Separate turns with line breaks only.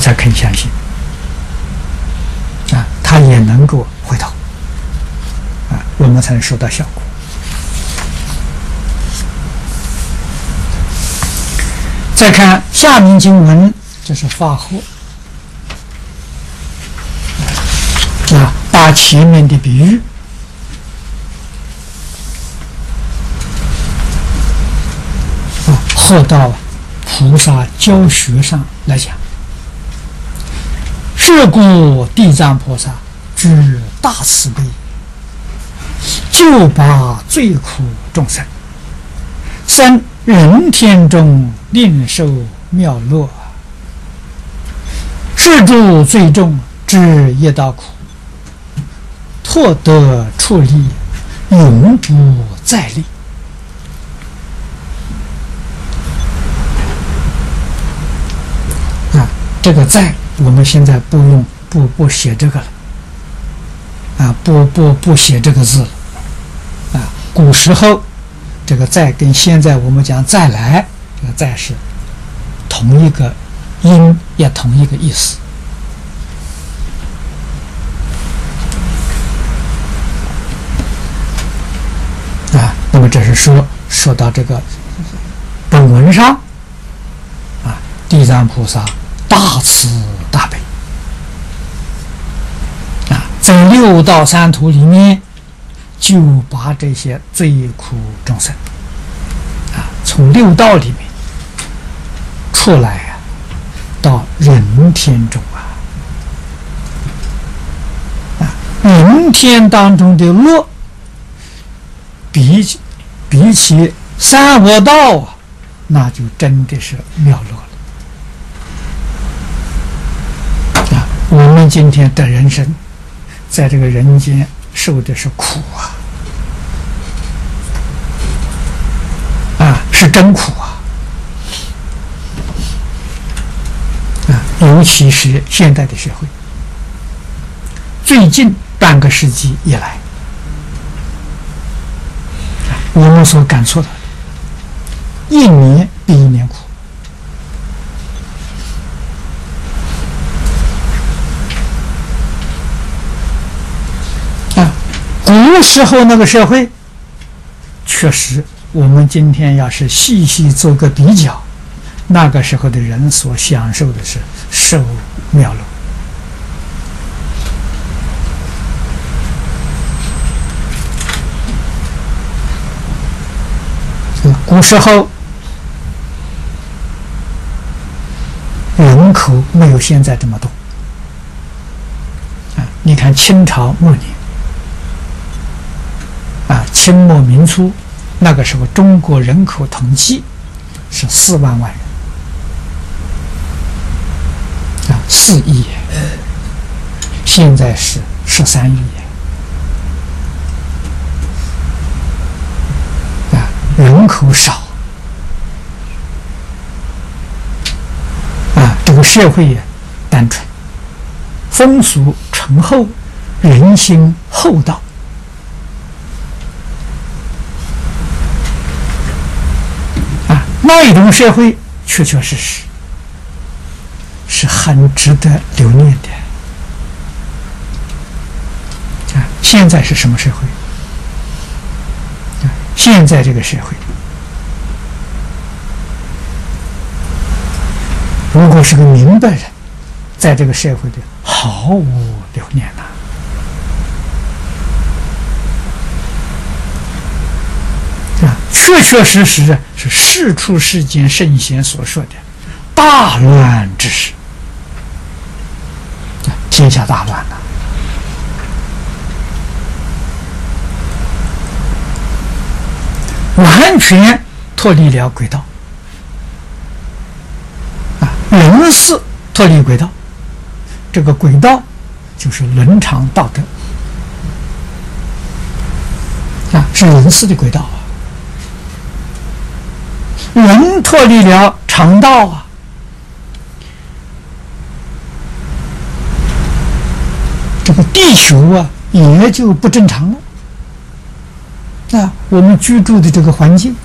才肯相信啊，他也能够回头啊，我们才能收到效果。再看下面经文，这是法后啊，把前面的比喻合到菩萨教学上来讲。是故地藏菩萨之大慈悲，救拔罪苦众生，生人天中令受妙乐，是诸罪众之业道苦，拓得处理，永不再立。啊，这个再我们现在不用不写这个了，啊，不写这个字了，啊，古时候这个再跟现在我们讲再来，这个再是同一个音，也同一个意思。啊，那么这是说到这个本文上，啊，地藏菩萨大慈大悲啊，在六道三途里面救拔这些罪苦众生啊，从六道里面出来啊，到人天中啊，人天当中的乐，比起三恶道啊，那就真的是妙乐了啊！我们今天的人生，在这个人间受的是苦啊，是真苦啊！尤其是现代的社会，最近半个世纪以来，我们所感受到的，一年比一年苦啊！古时候那个社会，确实，我们今天要是细细做个比较，那个时候的人所享受的是受妙乐。古时候人口没有现在这么多啊！你看清朝末年啊，清末民初那个时候，中国人口统计是4万人啊，4亿，现在是13亿。人口少啊，这个社会也单纯，风俗淳厚，人心厚道啊，那一种社会确确实实是很值得留念的啊。现在是什么社会？现在这个社会，如果是个明白人，在这个社会里毫无留念啊，确确实实是世出世间圣贤所说的大乱之时，天下大乱了。完全脱离了轨道啊，人事脱离轨道，这个轨道就是伦常道德啊，是人事的轨道啊。人脱离了常道啊，这个地球啊也就不正常了。啊，我们居住的这个环境